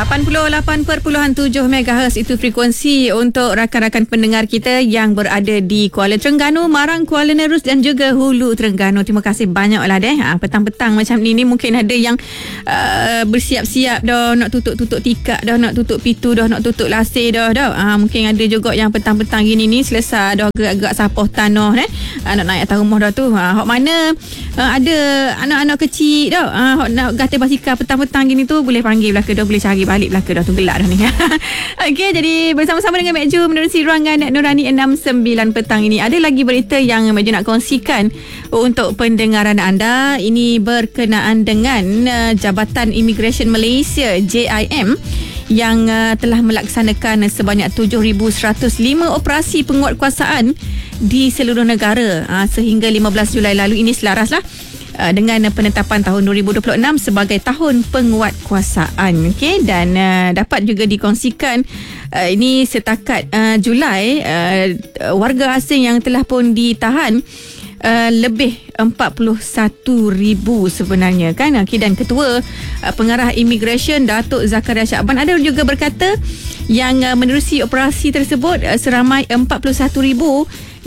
88.7 MHz itu frekuensi untuk rakan-rakan pendengar kita yang berada di Kuala Terengganu, Marang, Kuala Nerus dan juga Hulu Terengganu. Terima kasih banyaklah deh. Petang-petang macam ni mungkin ada yang bersiap-siap dah nak tutup tikar dah, nak tutup pintu dah, nak tutup lasir dah. Mungkin ada juga yang petang-petang gini ni selesai dah gerak-gerak sapoh tanah nak naik atas rumah dah tu. Hok mana ada anak-anak kecil dah hok nak gatal basikal petang-petang gini tu boleh panggil belaka dah, boleh cari balik belaka dah tu, gelak dah ni. Okey, jadi bersama-sama dengan Mek Ju menerusi ruangan Nurani 69 petang ini. Ada lagi berita yang Mek Ju nak kongsikan untuk pendengaran anda. Ini berkenaan dengan Jabatan Imigresen Malaysia JIM yang telah melaksanakan sebanyak 7,105 operasi penguatkuasaan di seluruh negara sehingga 15 Julai lalu. Ini selaraslah dengan penetapan tahun 2026 sebagai tahun penguatkuasaan. Okey, dan dapat juga dikongsikan ini setakat Julai warga asing yang telah pun ditahan lebih 41,000 sebenarnya kan. Okay, dan Ketua Pengarah Imigresen Datuk Zakaria Syakban ada juga berkata yang menerusi operasi tersebut seramai 41,596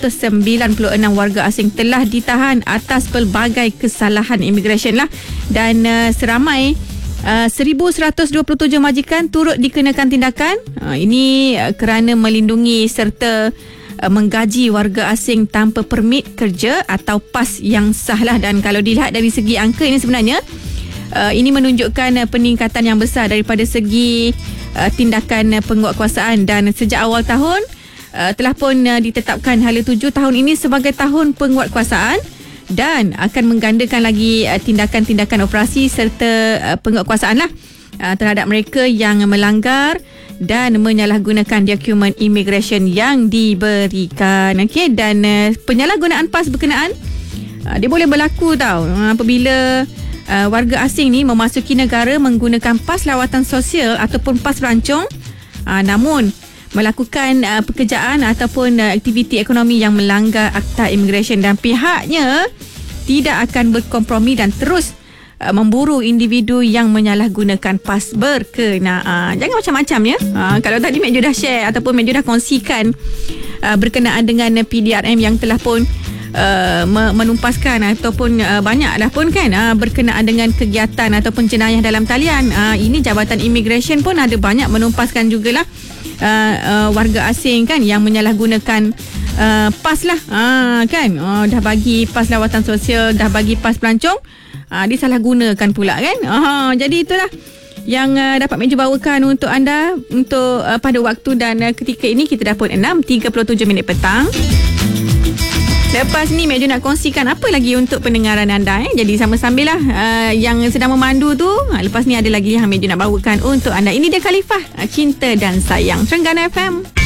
warga asing telah ditahan atas pelbagai kesalahan imigresen lah, dan seramai 1,127 majikan turut dikenakan tindakan. Ini kerana melindungi serta menggaji warga asing tanpa permit kerja atau PAS yang sah lah. Dan kalau dilihat dari segi angka ini sebenarnya ini menunjukkan peningkatan yang besar daripada segi tindakan penguatkuasaan, dan sejak awal tahun telah pun ditetapkan hala 7 tahun ini sebagai tahun penguatkuasaan dan akan menggandakan lagi tindakan-tindakan operasi serta penguatkuasaan lah terhadap mereka yang melanggar dan menyalahgunakan dokumen imigresen yang diberikan. Okey, dan penyalahgunaan PAS berkenaan dia boleh berlaku tau apabila warga asing ni memasuki negara menggunakan PAS lawatan sosial ataupun PAS pelancong, namun melakukan pekerjaan ataupun aktiviti ekonomi yang melanggar Akta Imigresen, dan pihaknya tidak akan berkompromi dan terus memburu individu yang menyalahgunakan PAS berkenaan. Jangan macam-macam ya. Kalau tadi Mek Ju dah share ataupun Mek Ju dah kongsikan berkenaan dengan PDRM yang telah pun menumpaskan ataupun banyaklah pun kan berkenaan dengan kegiatan ataupun jenayah dalam talian. Ini Jabatan Imigresen pun ada banyak menumpaskan jugalah warga asing kan yang menyalahgunakan PAS lah kan. Dah bagi PAS lawatan sosial, dah bagi PAS pelancong, disalahgunakan pula kan. Jadi itulah yang dapat Mek Ju bawakan untuk anda untuk pada waktu dan ketika ini. Kita dah pun 6.37 minit petang. Lepas ni Mek Ju nak kongsikan apa lagi untuk pendengaran anda. Jadi sambil-sambil lah yang sedang memandu tu. Lepas ni ada lagi yang Mek Ju nak bawakan untuk anda. Ini dia Khalifah, Cinta dan Sayang, Terengganu FM.